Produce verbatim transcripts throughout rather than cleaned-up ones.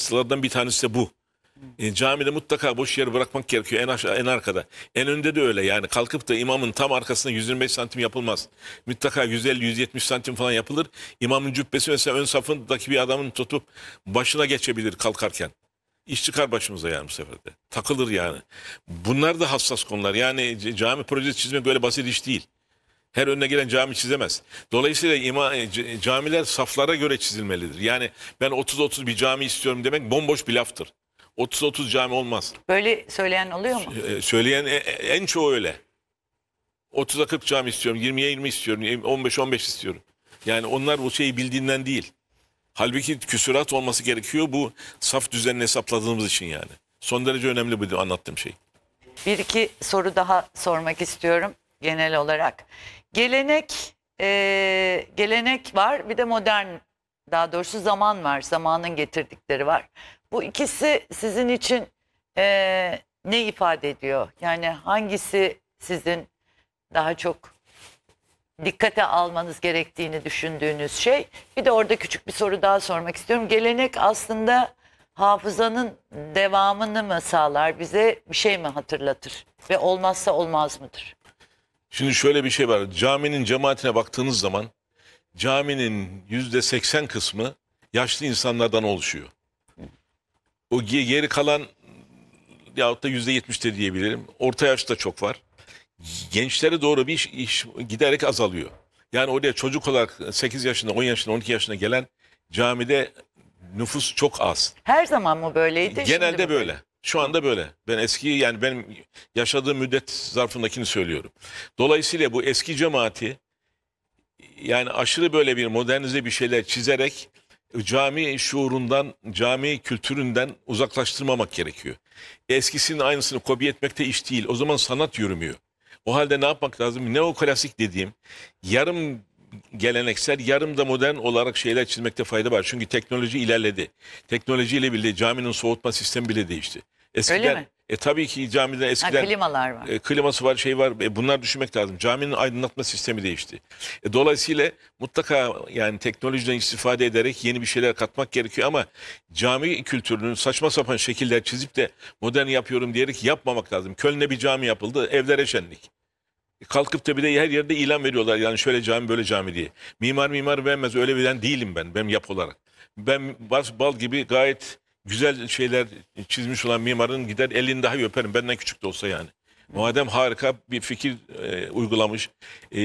hastalardan bir tanesi de bu. E, camide mutlaka boş yer bırakmak gerekiyor en aşağı en arkada. En önde de öyle yani kalkıp da imamın tam arkasında yüz yirmi beş santim yapılmaz. Mutlaka yüz elli yüz yetmiş santim falan yapılır. İmamın cübbesi mesela ön safındaki bir adamın tutup başına geçebilir kalkarken. İş çıkar başımıza yani bu sefer de. Takılır yani. Bunlar da hassas konular. Yani c- cami projesi çizmek böyle basit iş değil. Her önüne gelen cami çizemez. Dolayısıyla ima, c- camiler saflara göre çizilmelidir. Yani ben otuz otuz bir cami istiyorum demek bomboş bir laftır. otuz otuz cami olmaz. Böyle söyleyen oluyor mu? Ee, Söyleyen e- e- en çoğu öyle. otuza kırk cami istiyorum, yirmiye yirmi istiyorum, on beş on beş istiyorum. Yani onlar bu şeyi bildiğinden değil. Halbuki küsurat olması gerekiyor bu saf düzenini hesapladığımız için yani. Son derece önemli bu anlattığım şey. Bir iki soru daha sormak istiyorum genel olarak. Gelenek, e, gelenek var, bir de modern, daha doğrusu zaman var, zamanın getirdikleri var. Bu ikisi sizin için e, ne ifade ediyor? Yani hangisi sizin daha çok dikkate almanız gerektiğini düşündüğünüz şey? Bir de orada küçük bir soru daha sormak istiyorum. Gelenek aslında hafızanın devamını mı sağlar, bize bir şey mi hatırlatır ve olmazsa olmaz mıdır? Şimdi şöyle bir şey var. Caminin cemaatine baktığınız zaman caminin yüzde seksen kısmı yaşlı insanlardan oluşuyor. O ge- geri kalan yahut da yüzde yetmiş de diyebilirim. Orta yaşta çok var. Gençlere doğru bir iş, iş giderek azalıyor. Yani oraya çocuk olarak sekiz yaşında, on yaşında, on iki yaşında gelen camide nüfus çok az. Her zaman mı böyleydi? şimdi Genelde mi böyle. Şu anda böyle. Ben eski yani benim yaşadığım müddet zarfındakini söylüyorum. Dolayısıyla bu eski cemaati yani aşırı böyle bir modernize bir şeyler çizerek cami şuurundan, cami kültüründen uzaklaştırmamak gerekiyor. Eskisinin aynısını kopya etmek de iş değil. O zaman sanat yürümüyor. O halde ne yapmak lazım? Neoklasik dediğim yarım geleneksel, yarım da modern olarak şeyler çizmekte fayda var. Çünkü teknoloji ilerledi. Teknolojiyle birlikte caminin soğutma sistemi bile değişti. Eskiden, Öyle mi? E, tabii ki camide Ha, eskiden klimalar var. e, kliması var, şey var. E, bunlar düşünmek lazım. Caminin aydınlatma sistemi değişti. E, dolayısıyla mutlaka yani teknolojiden istifade ederek yeni bir şeyler katmak gerekiyor ama cami kültürünün saçma sapan şekiller çizip de modern yapıyorum diyerek yapmamak lazım. Köln'e bir cami yapıldı, evlere şenlik. E, Kalkıp da bir de her yerde ilan veriyorlar yani şöyle cami böyle cami diye. Mimar mimar beğenmez öyle bilen değilim ben, benim yapı olarak. Ben bal, bal gibi gayet güzel şeyler çizmiş olan mimarın gider elini daha öperim benden küçük de olsa yani. Madem harika bir fikir e, uygulamış, e,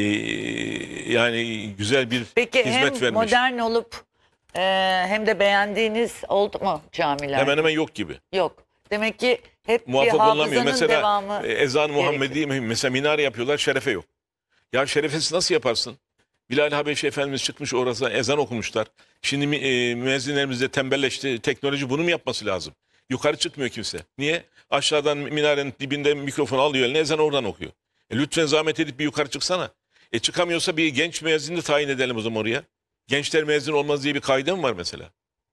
yani güzel bir Peki hizmet hem vermiş. modern olup e, hem de beğendiğiniz oldu mu camiler? Hemen hemen yok gibi. Yok. Demek ki hep bir Muvaffak olunamıyor. hafızanın Mesela devamı e, ezan-ı gerekiyor. Muhammedi mesela minare yapıyorlar, şerefe yok. Ya şerefesiz nasıl yaparsın? Bilal Habeşi Efendimiz çıkmış orası ezan okumuşlar. Şimdi mi- e, müezzinlerimiz de tembelleşti. Teknoloji bunu mu yapması lazım? Yukarı çıkmıyor kimse. Niye? Aşağıdan minarenin dibinde mikrofon alıyor eline ezan oradan okuyor. E, lütfen zahmet edip bir yukarı çıksana. E çıkamıyorsa bir genç müezzin de tayin edelim o zaman oraya. Gençler müezzin olmaz diye bir kaide mi var mesela?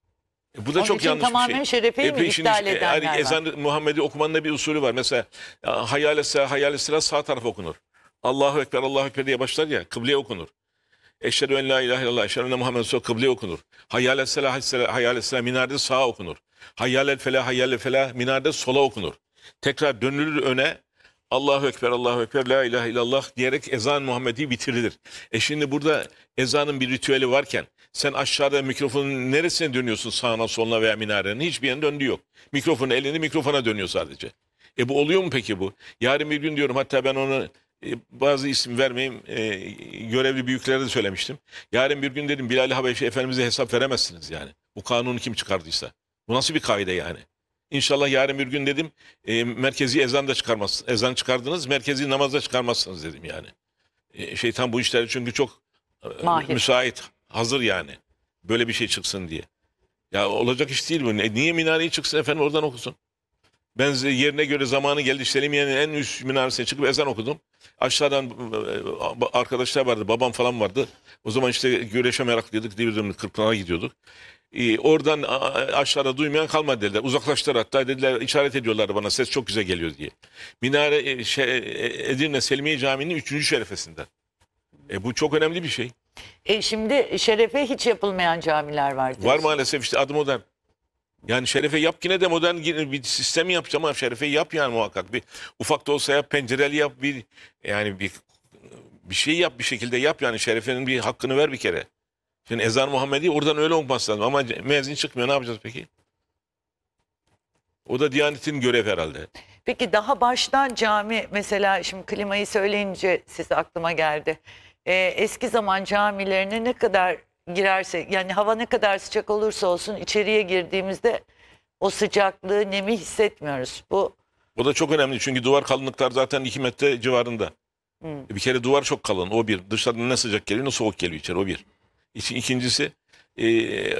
E, bu da Onun çok için yanlış bir şey. tamamen şerefeyi mi peşin iptal iş- e, edenler hani ezan var? Muhammed'i okumanın da bir usulü var. Mesela ya, hayal esra hayal esra sağ taraf okunur. Allahu Ekber Allahu Ekber diye başlar ya kıbleye okunur. Eşhedü en la ilahe illallah eşhedü enne Muhammed Resulullah kıbleye okunur. Hayyâle selah hayyâle selah minarede sağa okunur. Hayyâle felah hayyâle felah minarede sola okunur. Tekrar dönülür öne Allahu Ekber Allahu Ekber la ilahe illallah diyerek ezan Muhammedi bitirilir. E şimdi burada ezanın bir ritüeli varken sen aşağıda mikrofonun neresine dönüyorsun sağına soluna veya minarenin hiçbir yerine döndüğü yok. Mikrofonun elini mikrofona dönüyor sadece. E bu oluyor mu peki bu? Yarın bir gün diyorum hatta ben onu e, bazı isim vermeyeyim e, görevli büyüklere de söylemiştim. Yarın bir gün dedim Bilal-i Habeşi Efendimiz'e hesap veremezsiniz yani. Bu kanunu kim çıkardıysa. Bu nasıl bir kaide yani? İnşallah yarın bir gün dedim e, merkezi ezan da çıkarmazsınız. Ezan çıkardınız merkezi namazda çıkarmazsınız dedim yani. E, şeytan bu işleri çünkü çok e, Mahir. müsait hazır yani. Böyle bir şey çıksın diye. Ya olacak iş değil bu. Ne- Niye minareyi çıksın efendim oradan okusun. Ben z- yerine göre zamanı geldi Selimiye'nin en üst minaresine çıkıp ezan okudum. Aşağıdan e, arkadaşlar vardı babam falan vardı. O zaman işte güreşe meraklıydık. Divizyonun Kırkpınar'a gidiyorduk. Ee, oradan a- aşağıda duymayan kalmadı dediler. Uzaklaştılar hatta dediler işaret ediyorlardı bana ses çok güzel geliyor diye. Minare e, şey, e, Edirne Selimiye Camii'nin üçüncü şerefesinden. E, bu çok önemli bir şey. E şimdi şerefe hiç yapılmayan camiler var diyorsun. Var maalesef işte adı modern. Yani Şerefe yap, yine de modern bir sistem yapacağım ama Şerefe yap yani muhakkak. Bir ufak da olsa yap, pencereli yap, bir yani bir bir şey yap, bir şekilde yap yani Şerefe'nin bir hakkını ver bir kere. Şimdi ezan Muhammedi oradan öyle olması lazım ama müezzin çıkmıyor, ne yapacağız peki? O da Diyanet'in görevi herhalde. Peki daha baştan cami, mesela şimdi klimayı söyleyince size aklıma geldi. Ee, eski zaman camilerine ne kadar girerse, yani hava ne kadar sıcak olursa olsun içeriye girdiğimizde o sıcaklığı, nemi hissetmiyoruz. Bu O da çok önemli çünkü duvar kalınlıklar zaten iki metre civarında. hmm, Bir kere duvar çok kalın, o bir. Dışarıdan ne sıcak geliyor ne soğuk geliyor içeri, o bir. İki- İkincisi eee,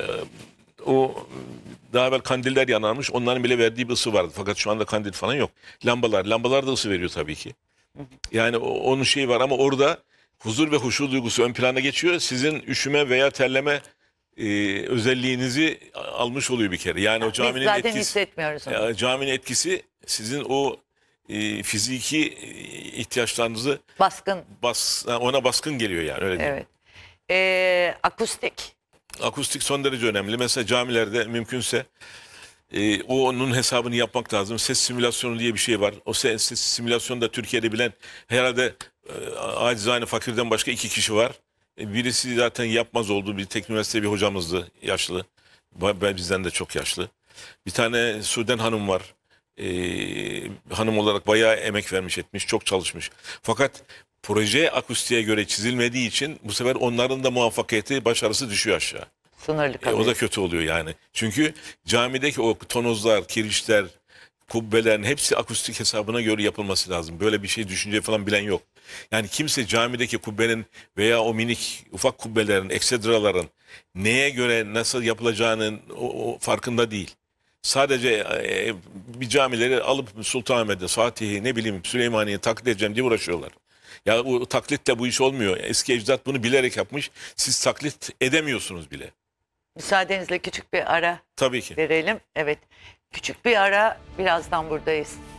o daha evvel kandiller yanarmış, onların bile verdiği bir ısı vardı. Fakat şu anda kandil falan yok. Lambalar, lambalar da ısı veriyor tabii ki. Yani o- onun şeyi var ama orada huzur ve huşu duygusu ön plana geçiyor. Sizin üşüme veya terleme eee, özelliğinizi almış oluyor bir kere. Yani o biz caminin zaten etkisi, hissetmiyoruz onu. ya, caminin etkisi sizin o eee, fiziki eee, ihtiyaçlarınızı Baskın, bas, ona baskın geliyor yani öyle diyeyim. evet. Ee, akustik. Akustik son derece önemli. Mesela camilerde mümkünse e, o onun hesabını yapmak lazım. Ses simülasyonu diye bir şey var. O ses, ses simülasyonu da Türkiye'de bilen herhalde e, acizane fakirden başka iki kişi var. E, birisi zaten yapmaz oldu. Bir teknik üniversite bir hocamızdı, yaşlı. Ba- Ben bizden de çok yaşlı. Bir tane Suden Hanım var. E, hanım olarak bayağı emek vermiş etmiş, çok çalışmış. Fakat proje akustiğe göre çizilmediği için bu sefer onların da muvaffakiyeti, başarısı düşüyor aşağı. Sınırlı E, kalıyor. o da kötü oluyor yani. Çünkü camideki o tonozlar, kirişler, kubbelerin hepsi akustik hesabına göre yapılması lazım. Böyle bir şey düşünce falan bilen yok. Yani kimse camideki kubbenin veya o minik ufak kubbelerin, eksedraların neye göre nasıl yapılacağının o, o farkında değil. Sadece e, bir camileri alıp Sultanahmet'te, Fatih'i, ne bileyim Süleymaniye'yi taklit edeceğim diye uğraşıyorlar. Ya o taklitle bu iş olmuyor. Eski ecdat bunu bilerek yapmış. Siz taklit edemiyorsunuz bile. Müsaadenizle küçük bir ara Tabii ki. verelim. Evet. Küçük bir ara, birazdan buradayız.